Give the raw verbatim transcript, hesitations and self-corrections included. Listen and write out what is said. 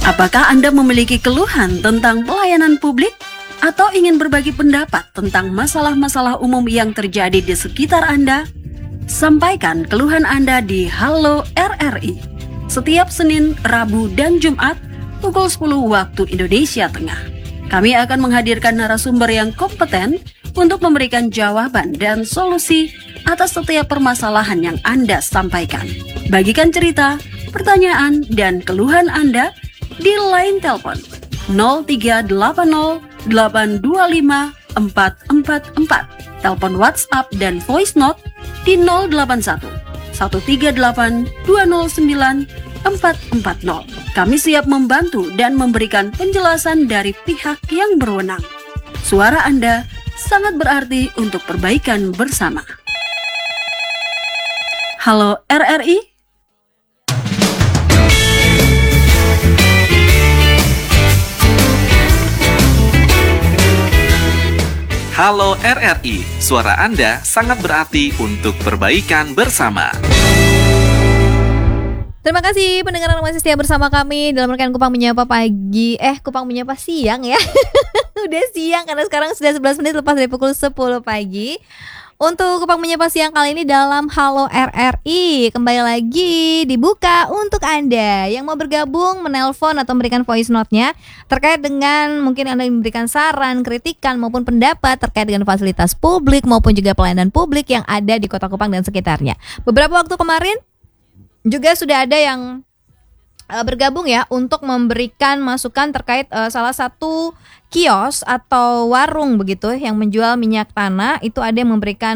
Apakah Anda memiliki keluhan tentang pelayanan publik? Atau ingin berbagi pendapat tentang masalah-masalah umum yang terjadi di sekitar Anda? Sampaikan keluhan Anda di Halo R R I setiap Senin, Rabu, dan Jumat pukul sepuluh waktu Indonesia Tengah. Kami akan menghadirkan narasumber yang kompeten untuk memberikan jawaban dan solusi atas setiap permasalahan yang Anda sampaikan. Bagikan cerita, pertanyaan, dan keluhan Anda di line telepon nol tiga delapan nol delapan dua lima empat empat empat, telepon WhatsApp dan voice note di nol delapan satu satu tiga delapan dua nol sembilan empat empat nol. Kami siap membantu dan memberikan penjelasan dari pihak yang berwenang. Suara Anda sangat berarti untuk perbaikan bersama. Halo R R I. Halo R R I, suara Anda sangat berarti untuk perbaikan bersama. Terima kasih pendengar yang masih setia bersama kami dalam rangkaian Kupang Menyapa Pagi. Eh, Kupang Menyapa Siang ya. Udah siang karena sekarang sudah sebelas menit lepas dari pukul sepuluh pagi. Untuk Kupang Menyapa Siang kali ini dalam Halo R R I kembali lagi dibuka untuk Anda yang mau bergabung, menelpon atau memberikan voice note-nya terkait dengan mungkin Anda memberikan saran, kritikan maupun pendapat terkait dengan fasilitas publik maupun juga pelayanan publik yang ada di Kota Kupang dan sekitarnya. Beberapa waktu kemarin juga sudah ada yang uh, bergabung ya untuk memberikan masukan terkait uh, salah satu kios atau warung begitu yang menjual minyak tanah. Itu ada yang memberikan